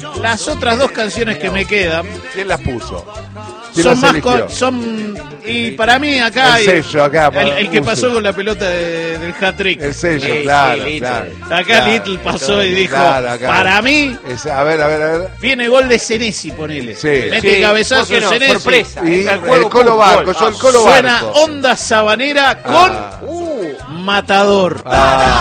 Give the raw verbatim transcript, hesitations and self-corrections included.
Las otras dos canciones que me quedan. ¿Quién las puso? Son más con, son y para mí acá el sello acá el, el que pasó con la pelota de, del hat-trick. El sello, sí, claro, sí, claro. Acá claro, Little pasó y dijo, claro, para mí es, a ver, a ver, a ver. viene gol de Senesi, ponele. Sí. Mete Sí, cabezazo ¿por qué no? Senesi. Sorpresa. Y El el, juego, Colo pum, Barco, gol. yo el Colo Suena Barco. Onda Sabanera con Ah. Uh, Matador. Ah.